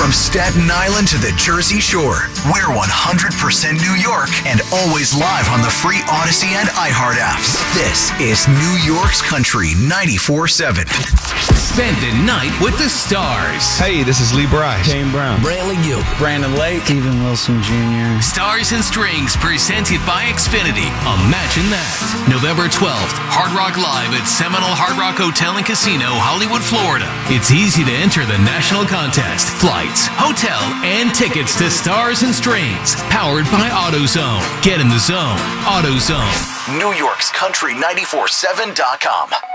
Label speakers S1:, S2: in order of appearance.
S1: From Staten Island to the Jersey Shore, we're 100% New York and always live on the free Odyssey and iHeart apps. This is New York's Country 94.7.
S2: Spend the night with the stars.
S3: Hey, this is Lee Bryce.
S4: Kane Brown.
S2: Brantley Gilbert.
S4: Brandon Lake. Steven Wilson Jr.
S2: Stars and Strings presented by Xfinity. Imagine that. November 12th, Hard Rock Live at Seminole Hard Rock Hotel and Casino, Hollywood, Florida. It's easy to enter the national contest. Flights, hotel, and tickets to Stars and Strings. Powered by AutoZone. Get in the zone. AutoZone.
S1: New York's Country 94.7.com.